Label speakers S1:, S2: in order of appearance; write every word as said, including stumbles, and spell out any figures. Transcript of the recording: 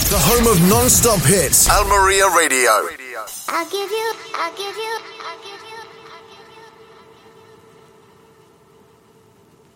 S1: The home of non-stop hits. Al Maria Radio.
S2: I'll give you, I'll give you, I'll give you.